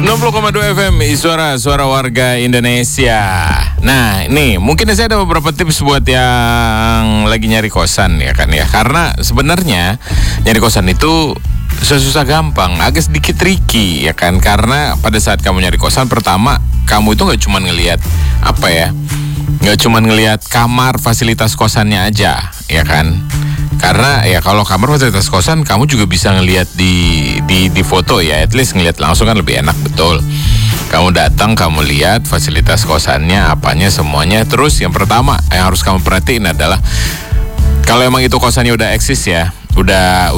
90,2 FM suara warga Indonesia. Nah, ini mungkin saya ada beberapa tips buat yang lagi nyari kosan ya kan ya. Karena sebenarnya nyari kosan itu susah gampang, agak sedikit tricky ya kan. Karena pada saat kamu nyari kosan, pertama kamu itu nggak cuma ngelihat nggak cuma ngelihat kamar fasilitas kosannya aja ya kan. Karena ya kalau kamar fasilitas kosan kamu juga bisa ngelihat di foto ya, at least ngelihat langsung kan lebih enak, betul. Kamu datang, kamu lihat fasilitas kosannya, apanya semuanya. Terus yang pertama yang harus kamu perhatiin adalah kalau emang itu kosannya udah eksis ya, udah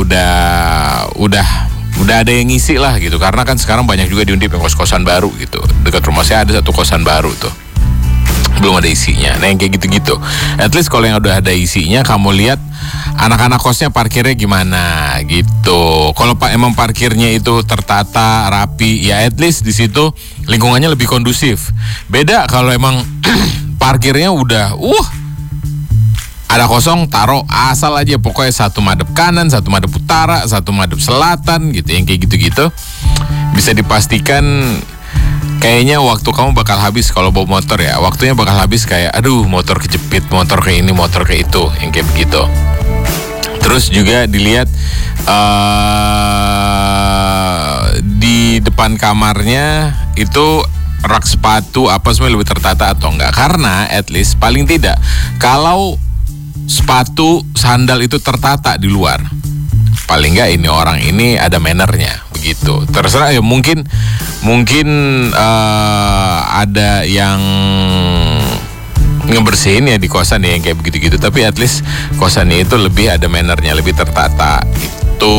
ada yang ngisi lah gitu. Karena kan sekarang banyak juga di Undip yang kos-kosan baru gitu. Dekat rumah saya ada satu kosan baru tuh, belum ada isinya. Nah yang kayak gitu-gitu, at least kalau yang udah ada isinya, kamu lihat anak-anak kosnya parkirnya gimana gitu. Kalau emang parkirnya itu tertata rapi, ya at least di situ lingkungannya lebih kondusif. Beda kalau emang parkirnya udah ada kosong, taruh asal aja, pokoknya satu madep kanan, satu madep utara, satu madep selatan gitu. Yang kayak gitu-gitu bisa dipastikan kayaknya waktu kamu bakal habis kalau bawa motor ya. Waktunya bakal habis kayak aduh motor kejepit, motor kayak ini, motor kayak itu, yang kayak begitu. Terus juga dilihat di depan kamarnya itu rak sepatu apa semua lebih tertata atau enggak. Karena at least paling tidak kalau sepatu sandal itu tertata di luar, paling enggak ini orang ini ada mannernya begitu. Terserah ya, mungkin ada yang ngebersihin ya di kosan ya yang kayak begitu-gitu, tapi at least kosannya itu lebih ada mannernya, lebih tertata itu.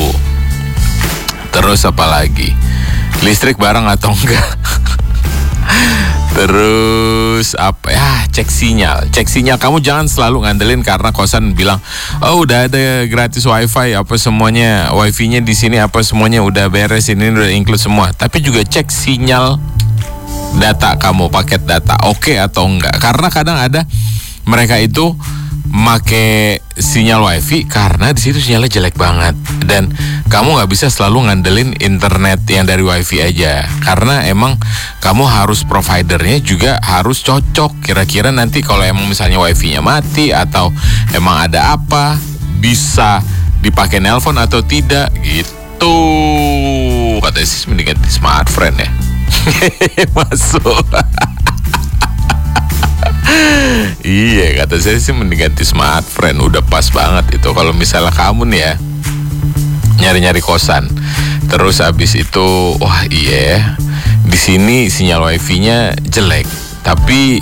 Terus apa lagi? Listrik bareng atau enggak? Terus apa ya, cek sinyal kamu jangan selalu ngandelin karena kosan bilang oh udah ada gratis wifi apa semuanya, wifi-nya di sini apa semuanya udah beres, ini udah include semua. Tapi juga cek sinyal data kamu, paket data oke atau enggak. Karena kadang ada mereka itu make sinyal wifi karena di situ sinyalnya jelek banget dan kamu nggak bisa selalu ngandelin internet yang dari wifi aja, karena emang kamu harus providernya juga harus cocok. Kira-kira nanti kalau emang misalnya wifi-nya mati atau emang ada apa, bisa dipakai nelpon atau tidak gitu. Katanya sih mendingan di smartfren ya. Masuk. Iya, kata saya sih mending ganti smartfren, udah pas banget itu. Kalau misalnya kamu nih ya nyari-nyari kosan, terus abis itu wah iya di sini sinyal wifi-nya jelek, tapi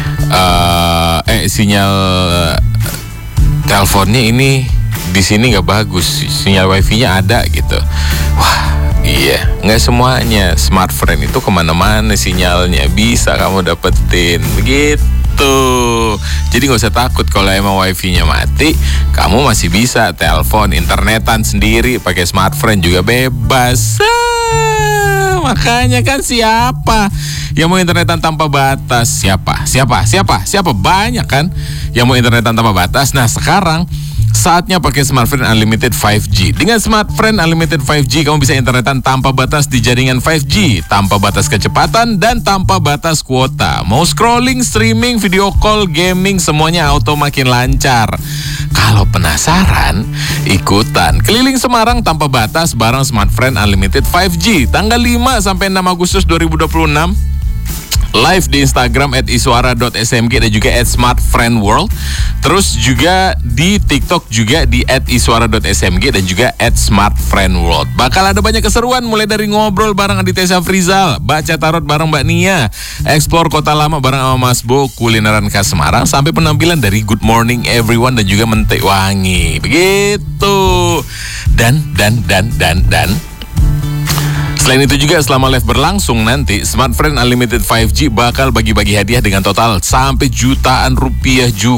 sinyal teleponnya ini di sini nggak bagus, sinyal wifi-nya ada gitu. Wah iya, nggak semuanya smartfren itu kemana-mana sinyalnya bisa kamu dapetin begitu. Jadi nggak usah takut kalau emang wifi-nya mati, kamu masih bisa telepon, internetan sendiri, pakai smartfren juga bebas. Makanya kan siapa yang mau internetan tanpa batas? Siapa? Banyak kan yang mau internetan tanpa batas. Nah sekarang saatnya pakai smartfren unlimited 5G. Dengan smartfren unlimited 5G, kamu bisa internetan tanpa batas di jaringan 5G, tanpa batas kecepatan dan tanpa batas kuota. Mau scrolling, streaming, video call, gaming, semuanya auto makin lancar. Kalau penasaran, ikutan keliling Semarang tanpa batas bareng smartfren unlimited 5G. Tanggal 5 sampai 6 Agustus 2026. Live di Instagram @iswara.smg dan juga @smartfriendworld. Terus juga di TikTok juga di @iswara.smg dan juga @smartfriendworld. Bakal ada banyak keseruan, mulai dari ngobrol bareng Aditya Syafrizal, baca tarot bareng Mbak Nia, explore kota lama bareng sama Mas Bo, kulineran khas Semarang, sampai penampilan dari Good Morning Everyone dan juga Mentek Wangi. Begitu. Dan selain itu juga selama live berlangsung nanti, smartfren unlimited 5G bakal bagi-bagi hadiah dengan total sampai jutaan rupiah juga.